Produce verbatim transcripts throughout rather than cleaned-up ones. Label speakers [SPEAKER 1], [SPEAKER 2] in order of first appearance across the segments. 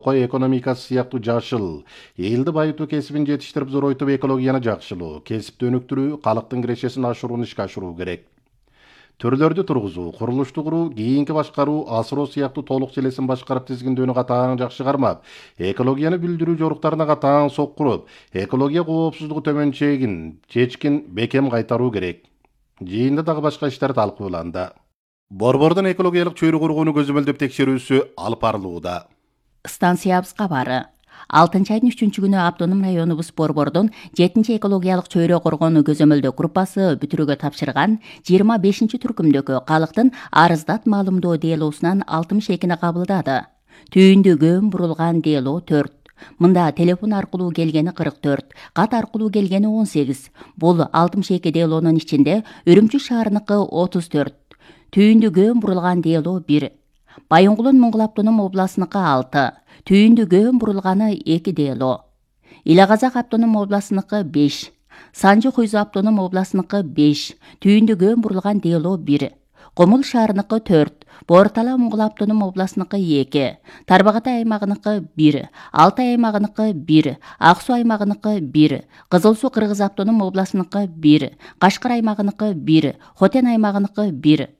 [SPEAKER 1] токой экономикасы сыяктуу жашыл, элди байытуу кесибин жетиштирип зоройтуп экологияны жакшылоо, кесипти өнүктүрүү, калктын кирешесин ашырууну ишке ашыруу керек. Төрлөрдү тургузуу, курулушту куруу, кийинки башкаруу, асыроо сыяктуу толук желесин башкарып тизгиндөөнү катаң жакшы кармап, экологияны билдирүү жоруктарына катаң соккуруп, экология коопсуздугу төмөнчегин чечкин бекем кайтаруу керек. Жыйында дагы башка иштер талкууланды. Борбордун экологиялык чөйрө коргоону көзөмөлдөп текшерүүсү алып барылууда.
[SPEAKER 2] Станциябыз кабары. алтынчы айдын үчүнчү күнү Автоном районубуз Борбордун жетинчи экологиялык чөйрө коргоону көзөмөлдөө группасы бүтүрүүгө тапшырган жыйырма бешинчи түркүмдөгү калктын арыздат маалымдоо делоосунан алтымыш экини кабылдады. Түйүндү көм бурулган дело төрт. Мында телефон аркылуу келгени кырк төрт, кат аркылуу келгени он сегиз. Бул алтымыш эки делонун ичинде Үрүмчү шаарыныкы отуз төрт. Түйүндү көм бурулган дело бир. Байонгулун Моңгол автоном областыныкы алты. Түйүндү көм бурулганы эки дело. Ила Казак автоном областыныкы беш. Санжы Хуйзу автоном областыныкы беш. Түйүндү көм бурулган дело бир. Комул шаарыныкы төрт. Бортала Моңгол автоном областыныкы эки. Тарбагатай аймагыныкы бир. Алтай аймагыныкы бир. Ак Суу аймагыныкы бир. Кызыл Суу Кыргыз автоном областыныкы бир. Кашкар аймагыныкы бир. Хотен аймагыныкы бир.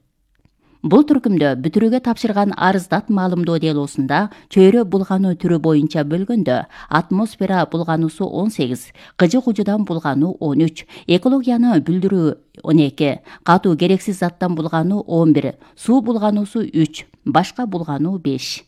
[SPEAKER 2] Бул түркүмдө бүтүрүүгө тапшырган арыздат маалымдоо делоосунда чөйрө булгануу түрү боюнча бөлгөндө атмосфера булгануусу он сегиз, кыжы кужудан булгануу он үч, экологияны билдирүү он эки, катуу керексиз заттан булгануу он бир, суу булгануусу үч, башка булгануу беш.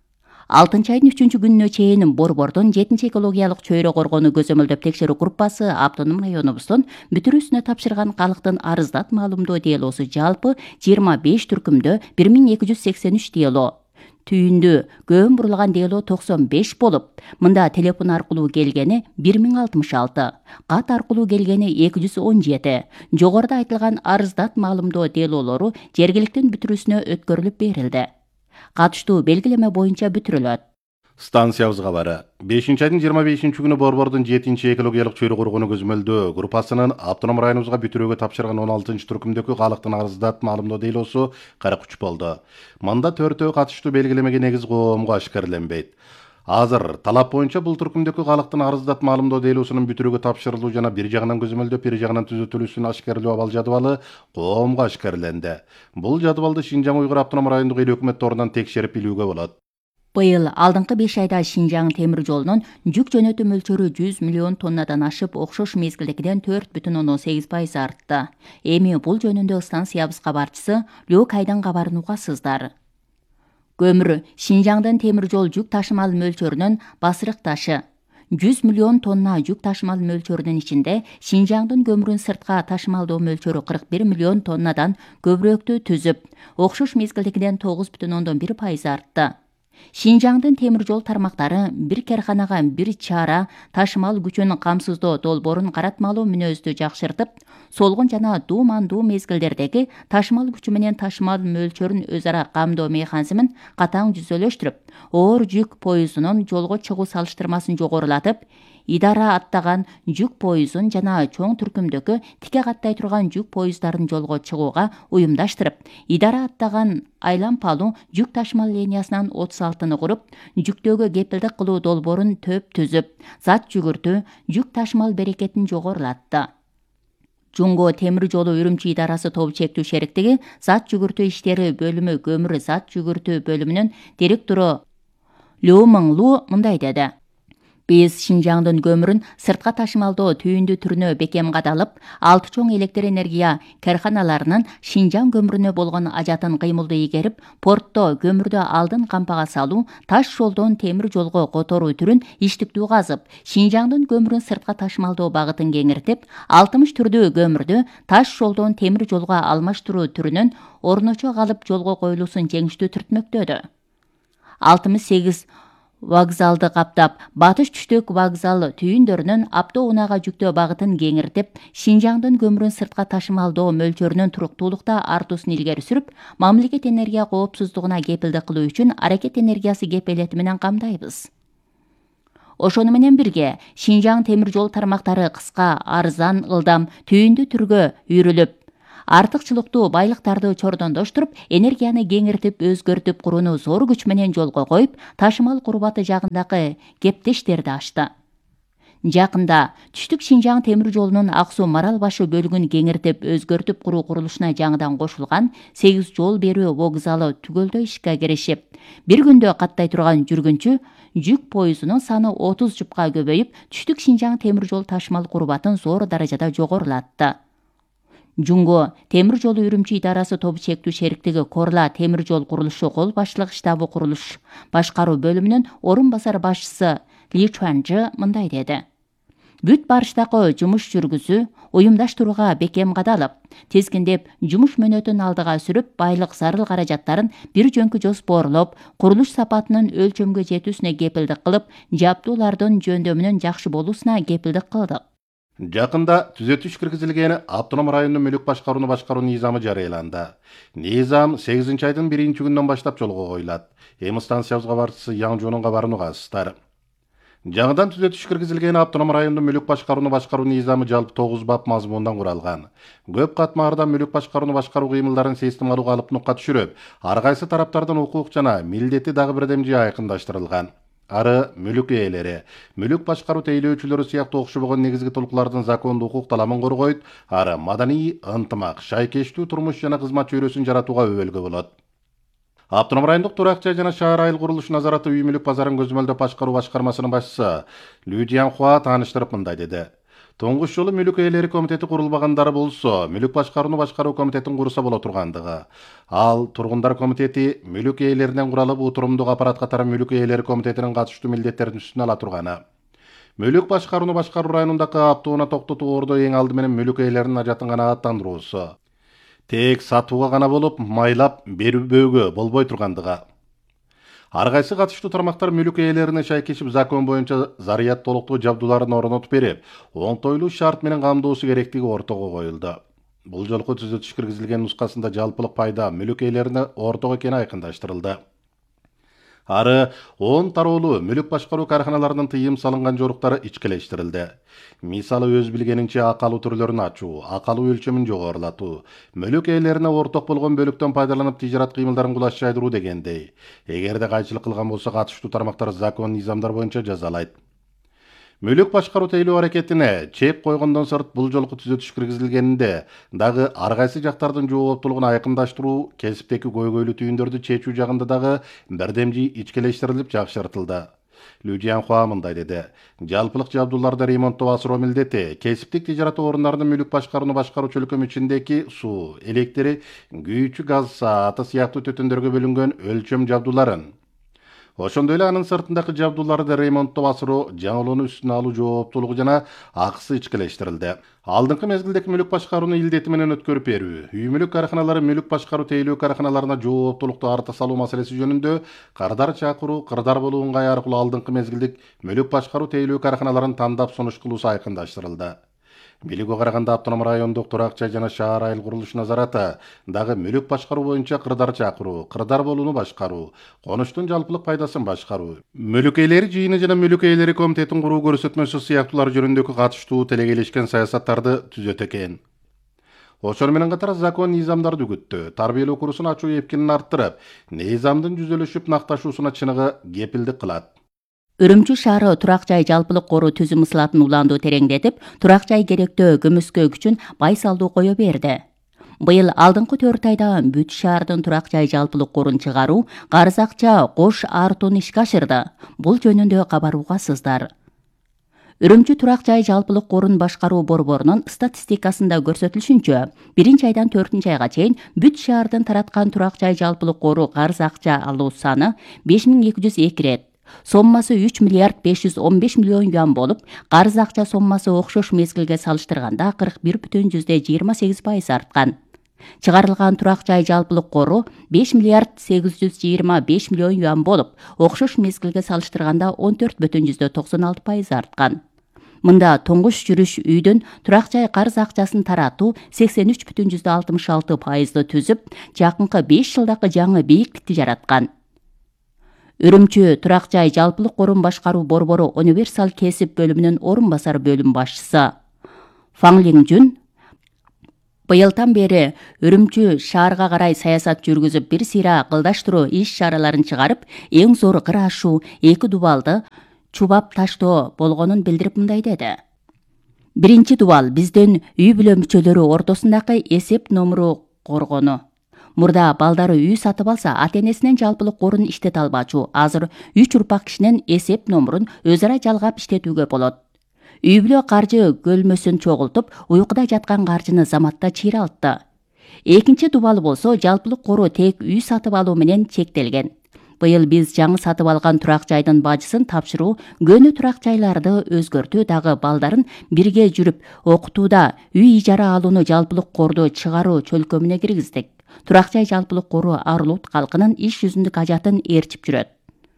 [SPEAKER 2] алтынчы айдын үчүнчү күнүнө чейин Борбордун жетинчи экологиялык чөйрө коргоону көзөмөлдөп текшерүү группасы Автоном районубуздун бүтүрүүсүнө тапшырган калктын арыздат маалымдоо делоосу жалпы жыйырма беш түркүмдө бир миң эки жүз сексен үч дело. Түйүндү көм бурулган дело токсон беш болуп, мында телефон аркылуу келгени бир миң алтымыш алты, кат аркылуу келгени эки жүз он жети. Жогоруда айтылган арыздат маалымдоо делолору жергиликтин бүтүрүүсүнө өткөрүлүп берилди. Катыштуу белгилеме боюнча бүтүрүлөт.
[SPEAKER 1] Станциябыз кабары. бешинчи айдын жыйырма бешинчи күнү Борбордун жетинчи экологиялык чөйрө коргоону көзөмөлдөө группасынын Автоном районубузга бүтүрүүгө тапшырган он алтынчы түркүмдөгү калктын арыздат маалымдоо делоосу кырк үч болду. Мында төртөө катыштуу белгилемеге негиз коомго ашкерленбейт. Азыр талап боюнча бул түркүмдөгү калктын арыздат маалымдоо делоосунун бүтүрүүгө тапшырылуу жана бир жагынан көзөмөлдөп, бир жагынан түзөтүлүүсүн ашкерлөө абал жадыбалы коомго ашкерленди. Бул жадыбалды Шинжаң Уйгур автоном райондук эл өкмөт торунан текшерип билүүгө болот.
[SPEAKER 2] Быйыл алдыңкы беш айда Шинжаң темир жолунун жүк жөнөтүү мөлчөрү жүз миллион тоннадан ашып, окшош мезгилдегиден төрт бүтүн ондон сегиз пайыз артты. Эми бул жөнүндө станциябыз кабарчысы Лök Айдан кабарын угасыздар. Көмүр Шинжаңдын темир жол жүк ташымал мөлчөрүнүн басырык ташы. жүз миллион тонна жүк ташымал мөлчөрүнүн ичинде Шинжаңдын көмүрүн сыртка ташымалдоо мөлчөрү кырк бир миллион тоннадан көбүрөөктү түзүп, окшош мезгилдегиден тогуз бүтүн ондон бир пайыз артты. Шинжаңдын темир жол тармактары бир карханага бир чара ташымал күчүн камсыздоо долбоорун каратмалуу мүнөздү жакшыртып, солгун жана дуумандуу мезгилдердеги ташымал күчү менен ташымал мөлчөрүн өз ара камдоо механизмин катаң жүзөлөштүрүп, оор жүк поездунун жолго чыгуу салыштырмасын жогорулатып, идара аттаган жүк поездун жана чоң түркүмдөгү тике каттай турган жүк поезддардын жолго чыгууга уюмдаштырып, идара аттаган айлампалуу жүк ташымал линиясынан отуз алтыны куруп, жүктөгө кепилдик кылуу долбоорун төп түзүп, зат жүгүртүү, жүк ташымал берекетин жогорулатты. Жунго темир жолу Үрүмчү идарасы тобу чектүү шериктиги зат жүгүртүү иштери бөлүмү көмүр зат жүгүртүү бөлүмүнүн директору Лю Мыңлу мындай деди. Биз Шинжаңдын көмүрүн сыртка ташымалдоо түйүндү түрүнө бекем кадалып, алты чоң электр энергия карханаларынын Шинжаң көмүрүнө болгон ажатын кыймылдуу игерип, портто көмүрдү алдын кампага салуу, таш жолдон темир жолго которуу түрүн иштиктүү казып, Шинжаңдын көмүрүн сыртка ташымалдоо багытын кеңиртип, алтымыш түрдүү көмүрдү таш жолдон темир жолго алмаштыруу түрүнүн орночо калып жолго коюлуусун жеңиштүү түртмөктөдү. алтымыш сегиз вокзалды каптап, батыш түштүк вокзал түйүндөрүнүн Апто-Унага жүктөө багытын кеңиртип, Шинжаңдын көмүрүн сыртка ташымалдоо мөлчөрүнүн туруктуулукта артуусун илгери сүрүп, мамлекет энергия коопсуздугуна кепилдик кылуу үчүн аракет энергиясы кепелети менен камдайбыз. Ошону менен бирге Шинжаң темир жол тармактары кыска, арзан, ылдам, түйүндү түргө үйрүлүп, артыкчылыктуу байлыктарды чордондоштуруп, энергияны кеңиртип, өзгөртүп курууну зор күч менен жолго коюп, ташымал курбаты жагындагы кептештерди ачты. Жакында түштүк Шинжаң темир жолунун Ак-Суу Марал башы бөлүгүн кеңиртип, өзгөртүп куруу курулушуна жаңыдан кошулган сегиз жол берүү вокзалы түгөлдөй ишке киришип, бир күндө каттай турган жүргүнчү жүк поездунун саны отуз жупка көбөйүп, түштүк Шинжаң темир жол ташымал курбатын зор даражада жогорулатты. Жунго темир жолу Үрүмчү идарасы тобу чектүү шериктиги Корла темир жол курулушу кол башчылык штабы курулуш башкаруу бөлүмүнүн орун басар башчысы Ли Чуанжы мындай деди. Бүт барыштагы жумуш жүргүзүү уюмдаштырууга бекем кадалып, тезкиндеп жумуш мөөнөтүн алдыга сүрүп, байлык зарыл каражаттарын бир жөнкү жоспорлоп, курулуш сапатынын өлчөмгө жетүүсүнө кепилдик кылып, жабдуулардын жөндөмүнүн жакшы болуусуна кепилдик кылдык.
[SPEAKER 1] Жакында түзөтүш киргизилген автоном райондун мүлүк башкарууну башкаруу низамы жарыяланды. Низам сегизинчи айдын биринчи күнүнөн баштап жолго коюлат. Эми станциябызга барчысы Яңжонун кабарынуу каасыздар. Жаңыдан түзөтүш киргизилген автоном райондун мүлүк башкарууну башкаруу низамы жалпы тогуз бап мазмундан куралган. Көп катмарда мүлүк башкарууну башкаруу кыймылдарын системалуу калыптыныкка түшүрүп, ар кайсы тараптардын укук жана милдети дагы бирдемже айкындаштырылган. Ары мүлүк ээлери, мүлүк башкаруу тейлөөчүлөрү сыяктуу окшобогон негизги толкулардын закондуу укук таламын коргойт, ары маданий ынтымак, шайкештүү турмуш жана кызмат чөйрөсүн жаратууга өбөлгө болот. Автоном райондук турак жай жана шаар айыл курулуш назараты үй мүлүк базарын көзөмөлдөп башкаруу башкармасынын башчысы Лю Jianhua тааныштырып мындай деди. Тоңгуш жолу мүлүк ээлери комитети курулбагандары болсо, мүлүк башкарууну башкаруу комитетин курса боло тургандыгы. Ал тургундар комитети мүлүк ээлеринен куралып, утурумдук аппарат катары мүлүк ээлери комитетинин катыштуу милдеттерин үстүнө ала турганы. Мүлүк башкарууну башкаруу районундагы аптууна токтотуу ордо эң алды менен мүлүк ээлеринин ажатын канааттандыруусу. Тек сатууга гана болуп, майлап берүүгө болбой тургандыгы. Ар кайсы катыштуу тармактар мүлүк ээлерине шайкешип, закон боюнча зарыят толуктуу жабдууларын орнотуп берип, оңтойлуу шарт менен камдоосу керектиги ортого коюлду. Бул жолку түзөтүш киргизилген нускасында жалпылык пайда мүлүк ээлерине ортого экени айкындаштырылды. Ары он тароолуу мүлүк башкаруу карханаларынын тыйым салынган жоруктары ичкелештирилди. Мисалы өз билгенинче акалуу түрлөрүн ачуу, акалуу өлчөмүн жогорулатуу, мүлүк ээлерине орток болгон бөлүктөн пайдаланып тижарат кыймылдарын кулаш жайдыруу дегендей. Эгерде кайчылык кылган болсо, катыштуу тармактар закон низамдар боюнча жазалайт. Мүлүк башкаруу тейлөө аракетине чек койгондон сырт бул жолку түзөтүш киргизилгенинде дагы ар кайсы жактардын жооптуулугун айкындаштыруу, кесиптеги көйгөйлүү түйүндөрдү чечүү жагында дагы бирдемжи ичкелештирилип жакшыртылды. Лю Jianhua мындай деди. Жалпылык жабдууларды ремонттоо асыроо милдети кесиптик тижарат орундарынын мүлүк башкарууну башкаруу чөлкөмү ичиндеги суу, электри, күйүүчү газ сааты сыяктуу төтөндөргө бөлүнгөн өлчөм жабдууларын, ошондой эле анын сыртындагы жабдууларды ремонттоо асыроо, жаңылоону үстүнө алуу жооптуулугу жана акысы ичкелештирилди. Алдыңкы мезгилдеги мүлүк башкарууну илдети менен өткөрүп берүү, үй мүлүк карханалары мүлүк башкаруу тейлөө карханаларына жооптуулукту арта салуу маселеси жөнүндө кырдар чакыруу, кырдар болуу ыңгай аркылуу алдыңкы мезгилдик мүлүк башкаруу тейлөө карханаларын тандап сунуш кылуусу айкындаштырылды. Билиге караганда автоном райондук турак жай жана шаар айыл курулуш назараты дагы мүлүк башкаруу боюнча кырдар чакыруу, кырдар болууну башкаруу, конуштун жалпылык пайдасын башкаруу, мүлүк ээлери жыйыны жана мүлүк ээлери комитетин куруу көрсөтмөсү сыяктуулар жөнүндөгү катыштуу телегейлешкен саясаттарды түзөт экен. Ошону менен катар закон низамдарды үгүттү, тарбиялоо курсун ачуу эпкинин арттырып, низамдын жүзөлүшүп накташуусуна чыныгы кепилдик кылат.
[SPEAKER 2] Үрүмчү шаары турак жай жалпылык коруу түзүм ысылатын улаандуу тереңдетип, турак жай керектөө көмүскө күчүн байсалдуу кое берди. Быйыл алдыңкы төрт айда бүт шаардын турак жай жалпылык корун чыгаруу, карыз акча кош артууну ишке ашырды. Бул жөнүндө кабар угасыздар. Үрүмчү турак жай жалпылык корун башкаруу борборунун статистикасында көрсөтүлүшүнчө, биринчи айдан төртүнчү айга чейин бүт шаардын тараткан турак жай жалпылык коруу карыз акча алуу саны беш миң эки жүз эки рет, соммасы үч миллиард беш жүз он беш миллион юан болуп, карыз акча соммасы окшош мезгилге салыштырганда кырк бир бүтүн жүздөй жыйырма сегиз пайыз арткан. Чыгарылган турак жай жалпылык кору беш миллиард сегиз жүз жыйырма беш миллион юан болуп, окшош мезгилге салыштырганда он төрт бүтүн жүздөй токсон алты пайыз арткан. Мында тоңгуш жүрүш үйдүн турак жай карыз акчасын таратуу сексен үч бүтүн жүздөй алтымыш алты пайызды түзүп, жакынкы беш жылдагы жаңы бийиктикти жараткан. Үрүмчү турак жай жалпылык корун башкаруу борбору универсал кесип бөлүмүнүн орун басар бөлүм башчысы Фаң Лиң Жүн Быйылдан бери Үрүмчү шаарга карай саясат жүргүзүп, бир сыйра кылдаштыруу иш чараларын чыгарып, эң зор кыр ашуу эки дубалды чубап таштоо болгонун билдирип мындай деди. Биринчи дубал биздин үй бүлө мүчөлөрү ортосундагы эсеп номуру коргону. Мурда балдары үй сатып алса, ата-энесинен жалпылык корун иштете албачу. Азыр үч урпак кишинин эсеп номурун өз ара жалгап иштетүүгө болот. Үй бүлө каржы көлмөсүн чогултуп, уйкуда жаткан каржыны заматта чыйралтты. Экинчи дубал болсо жалпылык кору тек үй сатып алуу менен чектелген. Быйыл биз жаңы сатып алган турак жайдын бажысын тапшыруу, көнү турак жайларды өзгөртүү, дагы балдарын бирге жүрүп окутууда үй ижара алууну жалпылык корду чыгаруу чөлкөмүнө киргиздик. Турак жай жалпылык кору Арлут калкынын иш жүзүндүк ажатын ээрчип жүрөт.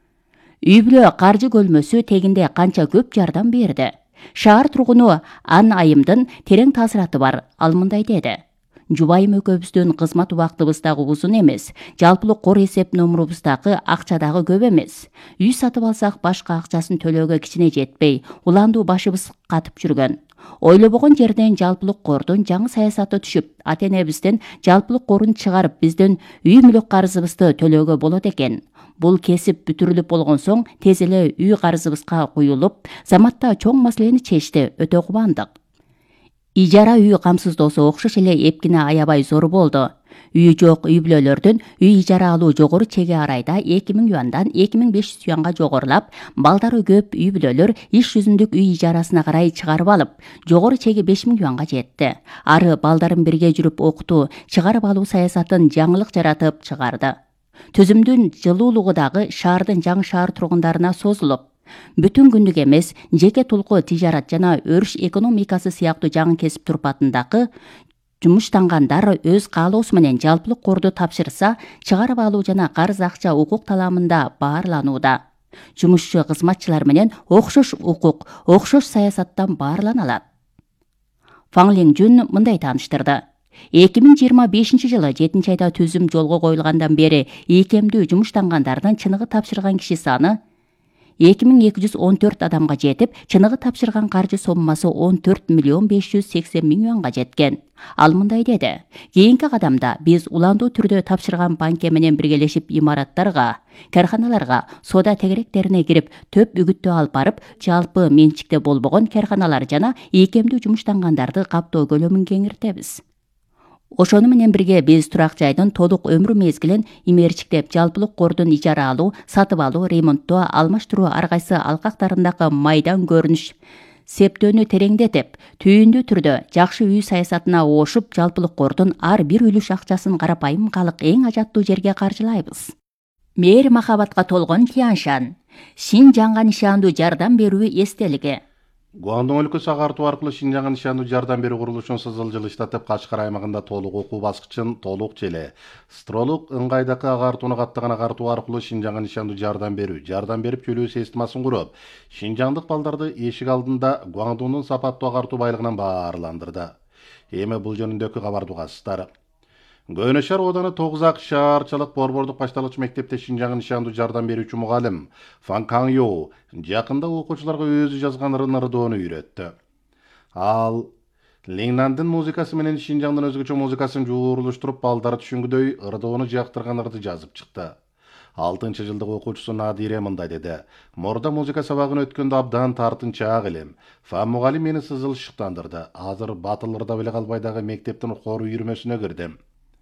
[SPEAKER 2] Үй бүлө каржы көлмөсү тегинде канча көп жардам берди. Шаар тургуну Ан Айымдын терең таасираты бар. Ал мындай деди. Жубайым экөөбүздүн кызмат убактыбыз дагы узун эмес. Жалпылык кор эсеп номурубуз дагы акча дагы көп эмес. Үй сатып алсак башка акчасын төлөөгө кичине жетпей, уландуу башыбыз катып жүргөн. Ойлобогон жерден жалпылык кордун жаңы саясаты түшүп, ата-энебизден жалпылык корун чыгарып, биздин үй мүлк карызыбызды төлөөгө болот экен. Бул кесип бүтүрүлүп болгон соң тез эле үй карызыбызга куюлуп, заматта чоң маселени чечти, өтө кубандык. Ижара үй камсыздоосу окшош эле эпкине аябай зор болду. Үйү жок үй бүлөлөрдүн үй ижара алуу жогору чеги арайда эки миң юандан эки миң беш жүз юанга жогорулап, балдары көп үй бүлөлөр иш жүзүндүк үй ижарасына карай чыгарып алып, жогору чеги беш миң юанга жетти. Ары балдарын бирге жүрүп окутуу, чыгарып алуу саясатын жаңылык жаратып чыгарды. Түзүмдүн жылуулугу дагы шаардын жаңы шаар тургундарына созулуп, бүтүн күндүк эмес, жеке тулку тижарат жана өрүш экономикасы сыяктуу жаңы кесип турпатындагы жумуштангандар өз каалоосу менен жалпылык корду тапшырса, чыгарып алуу жана карыз акча укук таламында баарланууда. Жумушчу кызматчылар менен окшош укук, окшош саясаттан баарлана алат. Фаң Лиңжүн мындай тааныштырды. эки миң жыйырма бешинчи жылы жетинчи айда түзүм жолго коюлгандан бери ийкемдүү жумуштангандардын чыныгы тапшырган киши саны эки миң эки жүз он төрт адамга жетип, чыныгы тапшырган каржы соммасы он төрт миллион беш жүз сексен миң юанга жеткен. Ал мындай деди. Кийинки кадамда биз уландуу түрдө тапшырган банке менен биргелешип имараттарга, карханаларга, соода тегеректерине кирип, төп үгүттөө алып барып, жалпы менчикте болбогон карханалар жана ийкемдүү жумуштангандарды каптоо көлөмүн кеңиртебиз. Ошону менен бирге биз турак жайдын толук өмүр мезгилин имерчиктеп, жалпылык кордун ижара алуу, сатып алуу, ремонттоо, алмаштыруу ар кайсы алкактарындагы майдан көрүнүш септөөнү тереңдетип, түйүндүү түрдө жакшы үй саясатына оошуп, жалпылык кордун ар бир үлүш акчасын карапайым калк эң ажаттуу жерге каржылайбыз. Мээр махабатка толгон Тяньшан. Шинжаңга нишандуу жардам берүү эстелиги.
[SPEAKER 1] Гуандун өлкөсү агартуу аркылуу Шинжаңга нишандуу жардам берүү курулушун сызыл жылыштатып, Кашкар аймагында толук окуу баскычын толук желе. Стролук ыңгайдакы агартууну каттаган агартуу аркылуу Шинжаңга нишандуу жардам берүү, жардам берип чөлөө системасын куруп, шинжаңдык балдарды эшик алдында Гуандунун сапаттуу агартуу байлыгынан баарландырды. Эми бул жөнүндөгү кабарды угасыздар. Көнө шаар ооданы тогуз ак шаарчылык борбордук башталгыч мектепте Шинжаңга нишандуу жардам берүүчү мугалим Фан Каң Йоу жакында окуучуларга өзү жазган ырдоону үйрөттү. Ал Лиңнандын музыкасы менен Шинжаңдын өзгөчө музыкасын жуурулуштуруп, балдары түшүнгүдөй ырдоону жактырган ырды жазып чыкты. алтынчы жылдык окуучусу Надире мындай деди. Мурда музыка сабагын өткөндө абдан тартынчаак элем. Фан мугалим мени сызыл шыктандырды. Азыр батыл ырдап эле калбай дагы мектептин хор үйүрмөсүнө кирдим.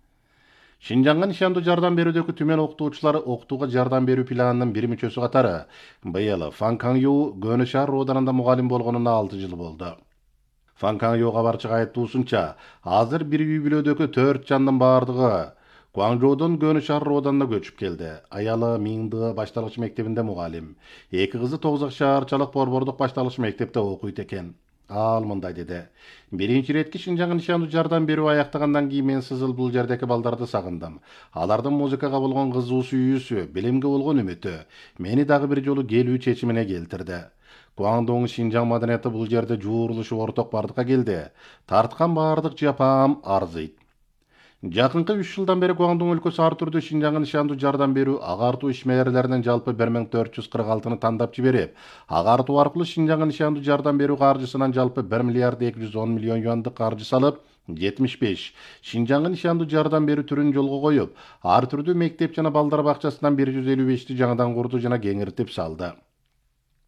[SPEAKER 1] Шинжаңга нишандуу жардам берүүдөгү түмен окутуучулар окутууга жардам берүү планынын бир мүчөсү катары быйыл Фан Каң Йоу Көнө шаар рооданында мугалим болгонуна алты жыл болду. Фан Каң Йоу кабарчыга айттуусунча, азыр бир үй бүлөдөгү төрт жандын баардыгы Гуаңжоодон Көнө шаар рооданына көчүп келди. Аялы Миңды башталгыч мектебинде мугалим. Эки кызы тогуз ак шаарчылык борбордук башталгыч мектепте окуйт экен. Ал мындай деди. Биринчи иретки Шинжаңга нишандуу жардам берүү аяктагандан кийин мен сызыл бул жердеки балдарды сагындым. Алардын музыкага болгон кызуу сүйүүсү, билимге болгон үмүтү мени дагы бир жолу келүү чечимине келтирди. Гуандун Шинжаң маданияты бул жерде жуурулушу орток бардыкка келди. Тарткан баардык жапаам арзыйт. Жакынкы үч жылдан бери Гуандун өлкөсү ар түрдүү Шинжаңга нишандуу жардам берүү агартуу ишмерлеринен жалпы бир миң төрт жүз кырк алтыны тандап жиберип, агартуу аркылуу Шинжаңга нишандуу жардам берүү каржысынан жалпы бир миллиард эки жүз он миллион юандык каржы салып, жетимиш беш Шинжаңга нишандуу жардам берүү түрүн жолго коюп, ар түрдүү мектеп жана балдар бакчасынан бир жүз элүү бешти жаңадан курду жана кеңиртип салды.